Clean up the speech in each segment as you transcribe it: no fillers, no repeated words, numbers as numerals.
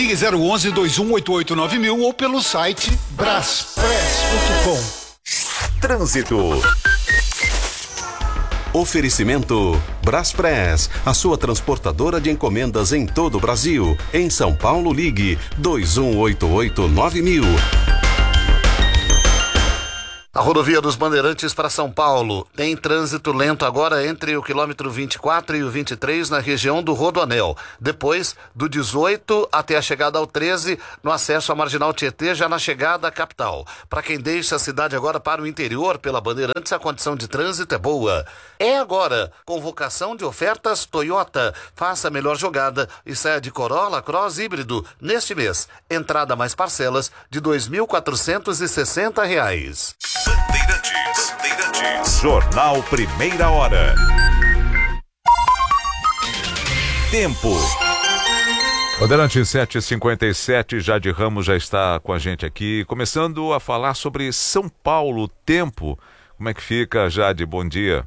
Ligue 011 2188 9000 ou pelo site braspress.com. Trânsito. Oferecimento Braspress, a sua transportadora de encomendas em todo o Brasil. Em São Paulo, ligue 2188 9000. A rodovia dos Bandeirantes para São Paulo tem trânsito lento agora entre o quilômetro 24 e o 23 na região do Rodoanel. Depois, do 18 até a chegada ao 13, no acesso à Marginal Tietê, já na chegada à capital. Para quem deixa a cidade agora para o interior pela Bandeirantes, a condição de trânsito é boa. É agora, convocação de ofertas Toyota. Faça a melhor jogada e saia de Corolla Cross híbrido neste mês. Entrada mais parcelas de R$ 2.460. Bandeirantes. Jornal Primeira Hora. Tempo. Bandeirantes 7h57, Jade Ramos já está com a gente aqui, começando a falar sobre São Paulo, tempo. Como é que fica, Jade? Bom dia.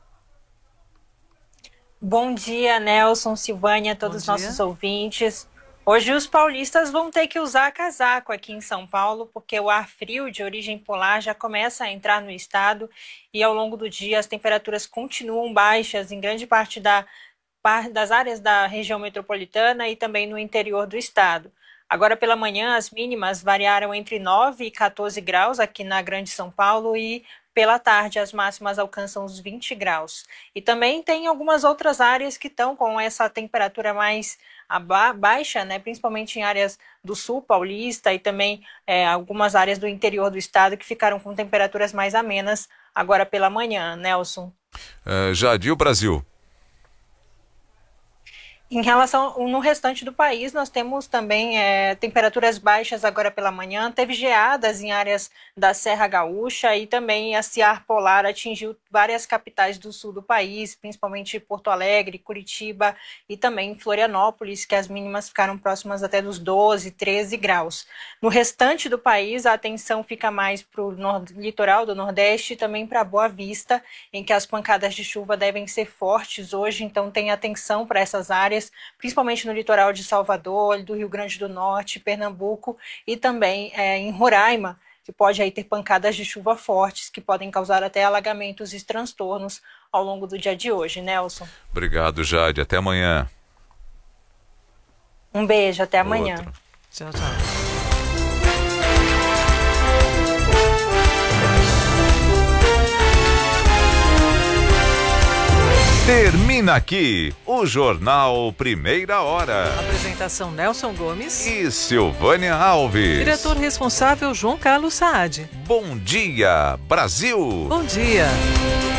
Bom dia, Nelson, Silvânia, todos os nossos ouvintes. Hoje os paulistas vão ter que usar casaco aqui em São Paulo, porque o ar frio de origem polar já começa a entrar no estado e ao longo do dia as temperaturas continuam baixas em grande parte das áreas da região metropolitana e também no interior do estado. Agora pela manhã as mínimas variaram entre 9 e 14 graus aqui na Grande São Paulo e pela tarde as máximas alcançam os 20 graus. E também tem algumas outras áreas que estão com essa temperatura mais baixa, né, principalmente em áreas do sul paulista e também algumas áreas do interior do estado que ficaram com temperaturas mais amenas agora pela manhã, Nelson. Jade, e o Brasil? Em relação no restante do país, nós temos também temperaturas baixas agora pela manhã, teve geadas em áreas da Serra Gaúcha e também esse ar polar atingiu várias capitais do sul do país, principalmente Porto Alegre, Curitiba e também Florianópolis, que as mínimas ficaram próximas até dos 12, 13 graus. No restante do país, a atenção fica mais para o litoral do Nordeste e também para Boa Vista, em que as pancadas de chuva devem ser fortes hoje, então tenha atenção para essas áreas, principalmente no litoral de Salvador, do Rio Grande do Norte, Pernambuco e também em Roraima, que pode aí ter pancadas de chuva fortes que podem causar até alagamentos e transtornos ao longo do dia de hoje, Nelson. Obrigado, Jade. Até amanhã. Um beijo, até amanhã. Tchau, tchau. Termina aqui o Jornal Primeira Hora. Apresentação Nelson Gomes e Silvânia Alves. Diretor responsável João Carlos Saad. Bom dia, Brasil. Bom dia.